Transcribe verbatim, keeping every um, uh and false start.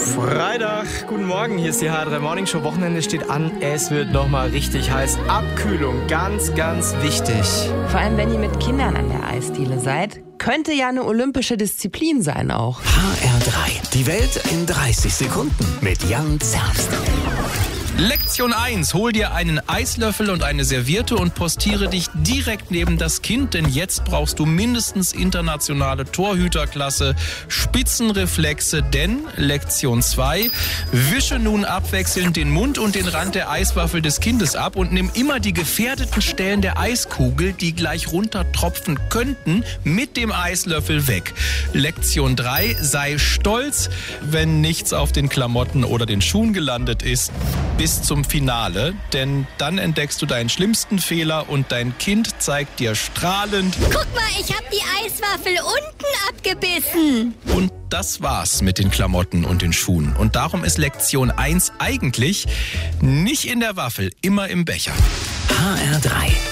Freitag, guten Morgen, hier ist die H drei Morning Show. Wochenende steht an, es wird nochmal richtig heiß. Abkühlung, ganz, ganz wichtig. Vor allem, wenn ihr mit Kindern an der Eisdiele seid, könnte ja eine olympische Disziplin sein auch. H R drei, die Welt in dreißig Sekunden mit Jan Zerbst. Lektion eins. Hol dir einen Eislöffel und eine Serviette und postiere dich direkt neben das Kind, denn jetzt brauchst du mindestens internationale Torhüterklasse, Spitzenreflexe, denn Lektion zwei. Wische nun abwechselnd den Mund und den Rand der Eiswaffel des Kindes ab und nimm immer die gefährdeten Stellen der Eiskugel, die gleich runtertropfen könnten, mit dem Eislöffel weg. Lektion drei. Sei stolz, wenn nichts auf den Klamotten oder den Schuhen gelandet ist. Bis zum Finale, denn dann entdeckst du deinen schlimmsten Fehler und dein Kind zeigt dir strahlend: Guck mal, ich hab die Eiswaffel unten abgebissen. Und das war's mit den Klamotten und den Schuhen. Und darum ist Lektion eins eigentlich nicht in der Waffel, immer im Becher. H R drei.